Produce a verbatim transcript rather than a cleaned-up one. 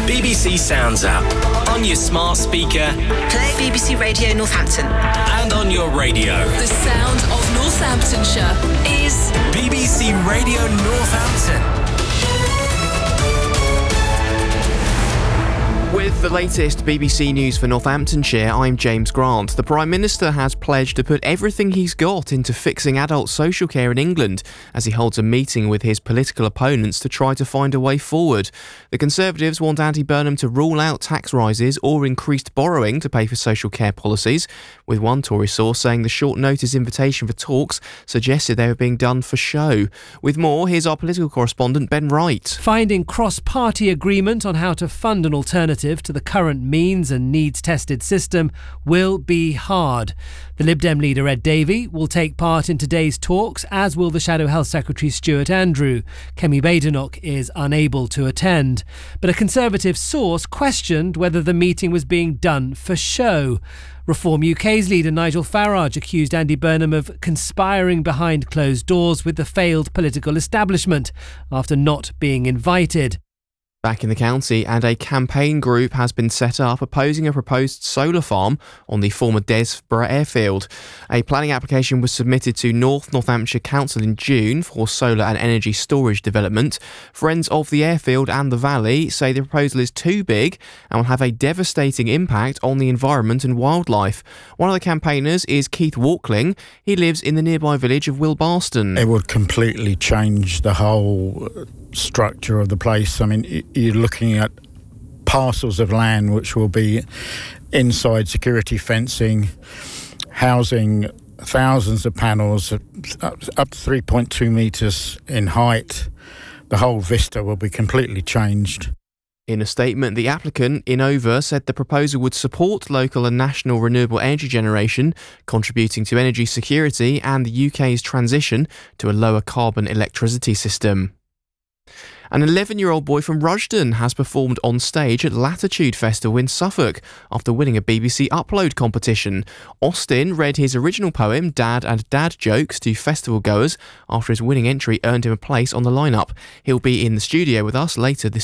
B B C Sounds app. On your smart speaker. Play B B C Radio Northampton. And on your radio. The sound of Northamptonshire is B B C Radio Northampton. With the latest B B C News for Northamptonshire, I'm James Grant. The Prime Minister has pledged to put everything he's got into fixing adult social care in England as he holds a meeting with his political opponents to try to find a way forward. The Conservatives want Andy Burnham to rule out tax rises or increased borrowing to pay for social care policies, with one Tory source saying the short notice invitation for talks suggested they were being done for show. With more, here's our political correspondent Ben Wright. Finding cross-party agreement on how to fund an alternative to the current means and needs-tested system will be hard. The Lib Dem leader Ed Davey will take part in today's talks, as will the Shadow Health Secretary Stuart Andrew. Kemi Badenoch is unable to attend. But a Conservative source questioned whether the meeting was being done for show. Reform U K's leader Nigel Farage accused Andy Burnham of conspiring behind closed doors with the failed political establishment after not being invited. Back in the county, and a campaign group has been set up opposing a proposed solar farm on the former Desborough airfield. A planning application was submitted to North Northamptonshire Council in June for solar and energy storage development. Friends of the airfield and the valley say the proposal is too big and will have a devastating impact on the environment and wildlife. One of the campaigners is Keith Walkling. He lives in the nearby village of Wilbarston. It would completely change the whole structure of the place. I mean, you're looking at parcels of land which will be inside security fencing, housing thousands of panels up, up to three point two metres in height. The whole vista will be completely changed. In a statement, the applicant, Innova, said the proposal would support local and national renewable energy generation, contributing to energy security and the U K's transition to a lower carbon electricity system. An eleven-year-old boy from Rushden has performed on stage at Latitude Festival in Suffolk after winning a B B C Upload competition. Austin read his original poem, Dad and Dad Jokes, to festival goers after his winning entry earned him a place on the lineup. He'll be in the studio with us later this